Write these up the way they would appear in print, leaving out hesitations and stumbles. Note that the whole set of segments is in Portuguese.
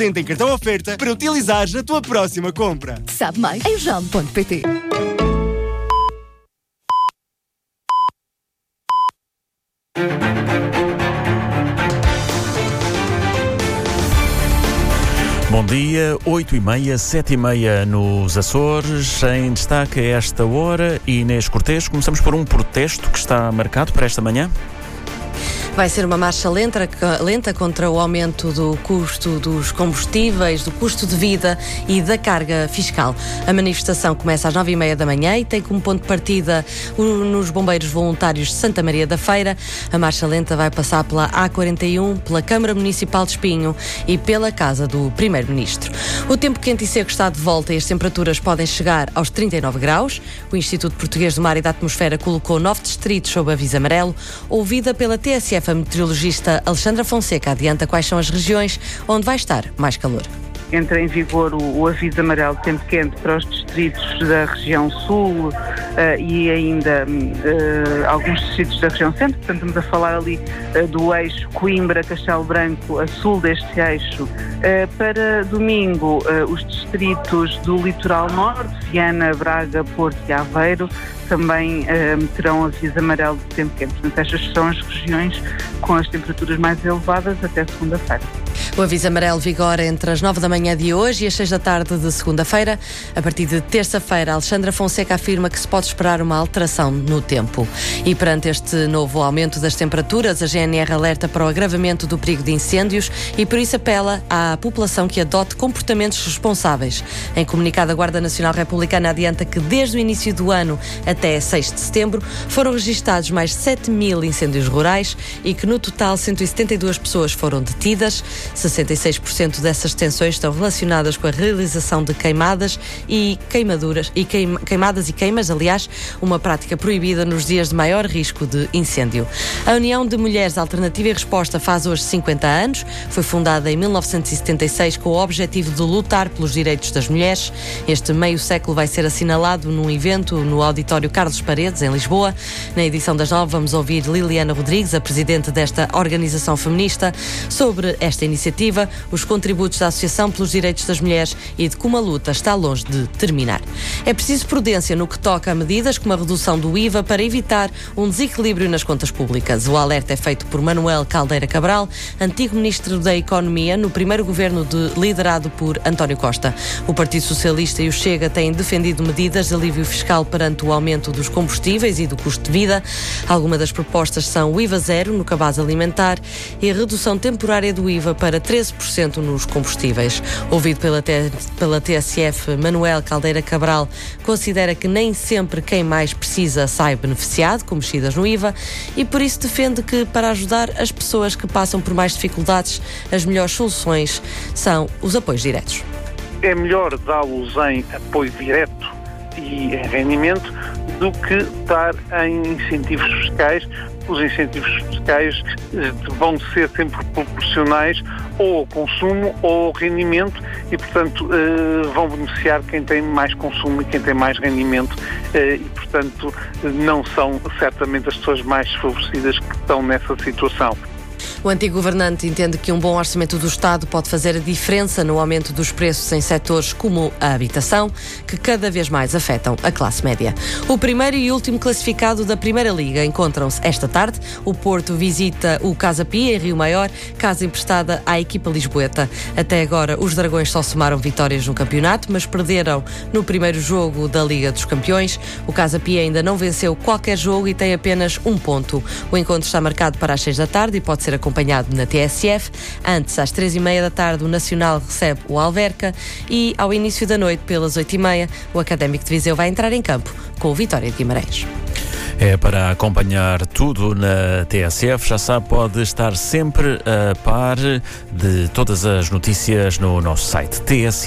10% em cartão oferta para utilizares na tua próxima compra. Sabe mais em jam.pt. Bom dia, 8h30, 7h30 nos Açores. Em destaque a esta hora, Inês Cortês. Começamos por um protesto que está marcado para esta manhã. Vai ser uma marcha lenta contra o aumento do custo dos combustíveis, do custo de vida e da carga fiscal. A manifestação começa às 9h30 da manhã e tem como ponto de partida nos Bombeiros Voluntários de Santa Maria da Feira. A marcha lenta vai passar pela A41, pela Câmara Municipal de Espinho e pela Casa do Primeiro-Ministro. O tempo quente e seco está de volta e as temperaturas podem chegar aos 39 graus. O Instituto Português do Mar e da Atmosfera colocou 9 distritos sob aviso amarelo. Ouvida pela TSF, a meteorologista Alexandra Fonseca adianta quais são as regiões onde vai estar mais calor. Entra em vigor o aviso amarelo de tempo quente para os distritos da região sul e ainda alguns distritos da região centro. Portanto, estamos a falar ali do eixo Coimbra-Castelo Branco, a sul deste eixo. Para domingo, os distritos do litoral norte, Viana, Braga, Porto e Aveiro, também terão aviso amarelo de tempo quente. Portanto, estas são as regiões com as temperaturas mais elevadas até segunda-feira. O aviso amarelo vigora entre as 9 da manhã de hoje e as 6 da tarde de segunda-feira. A partir de terça-feira, Alexandra Fonseca afirma que se pode esperar uma alteração no tempo. E perante este novo aumento das temperaturas, a GNR alerta para o agravamento do perigo de incêndios e por isso apela à população que adote comportamentos responsáveis. Em comunicado, a Guarda Nacional Republicana adianta que desde o início do ano até 6 de setembro foram registados mais de 7.000 incêndios rurais e que no total 172 pessoas foram detidas. 66% dessas detenções estão relacionadas com a realização de queimadas e queimas, aliás, uma prática proibida nos dias de maior risco de incêndio. A União de Mulheres Alternativa e Resposta faz hoje 50 anos. Foi fundada em 1976 com o objetivo de lutar pelos direitos das mulheres. Este meio século vai ser assinalado num evento no Auditório Carlos Paredes, em Lisboa. Na edição das 9 vamos ouvir Liliana Rodrigues, a presidente desta organização feminista, sobre esta iniciativa, os contributos da Associação pelos Direitos das Mulheres e de como a luta está longe de terminar. É preciso prudência no que toca a medidas como a redução do IVA para evitar um desequilíbrio nas contas públicas. O alerta é feito por Manuel Caldeira Cabral, antigo Ministro da Economia, no primeiro governo liderado por António Costa. O Partido Socialista e o Chega têm defendido medidas de alívio fiscal perante o aumento dos combustíveis e do custo de vida. Algumas das propostas são o IVA zero no cabaz alimentar e a redução temporária do IVA para 13% nos combustíveis. Ouvido pela TSF, Manuel Caldeira Cabral considera que nem sempre quem mais precisa sai beneficiado com mexidas no IVA e por isso defende que, para ajudar as pessoas que passam por mais dificuldades, as melhores soluções são os apoios diretos. É melhor dá-los em apoio direto e em rendimento do que dar em incentivos fiscais. Os incentivos fiscais vão ser sempre proporcionais ou ao consumo ou ao rendimento e, portanto, vão beneficiar quem tem mais consumo e quem tem mais rendimento e, portanto, não são certamente as pessoas mais desfavorecidas que estão nessa situação. O antigo governante entende que um bom orçamento do Estado pode fazer a diferença no aumento dos preços em setores como a habitação, que cada vez mais afetam a classe média. O primeiro e último classificado da Primeira Liga encontram-se esta tarde. O Porto visita o Casa Pia, em Rio Maior, casa emprestada à equipa lisboeta. Até agora, os Dragões só somaram vitórias no campeonato, mas perderam no primeiro jogo da Liga dos Campeões. O Casa Pia ainda não venceu qualquer jogo e tem apenas um ponto. O encontro está marcado para as 6 da tarde e pode ser acompanhado na TSF. Antes, às 3h30 da tarde, o Nacional recebe o Alverca e, ao início da noite, pelas 8h30, o Académico de Viseu vai entrar em campo com o Vitória de Guimarães. É para acompanhar tudo na TSF. Já sabe, pode estar sempre a par de todas as notícias no nosso site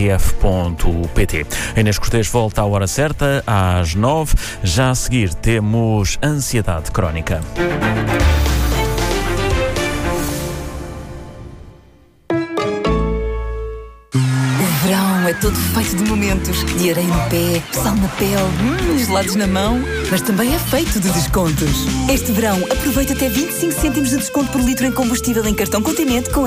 tsf.pt. A Inês Cortês volta à hora certa, às 9. Já a seguir temos Ansiedade Crónica. É todo feito de momentos, de areia no pé, sal na pele, gelados na mão, mas também é feito de descontos. Este verão, aproveita até 25 cêntimos de desconto por litro em combustível em cartão Continente com